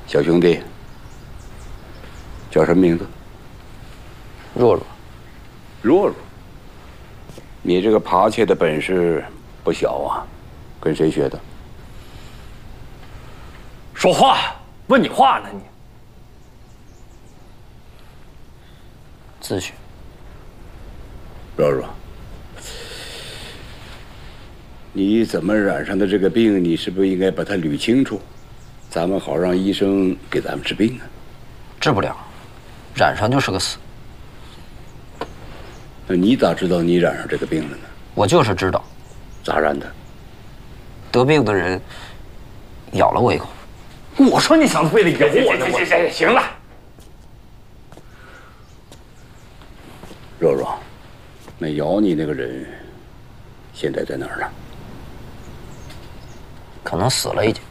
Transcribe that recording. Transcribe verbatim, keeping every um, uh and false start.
小兄弟，叫什么名字？ 若若。 若若，你这个扒窃的本事不小啊，跟谁学的？ 说话，问你话呢你。自学。 若若，你怎么染上的这个病？你是不是应该把它捋清楚，咱们好让医生给咱们治病啊？ 治不了，染上就是个死。 那你咋知道你染上这个病了呢？ 我就是知道。 咋染的？ 得病的人咬了我一口。我说你小子为了咬我呢！ 行行行行了。 若若，那咬你那个人现在在哪儿呢？ 可能死了已经。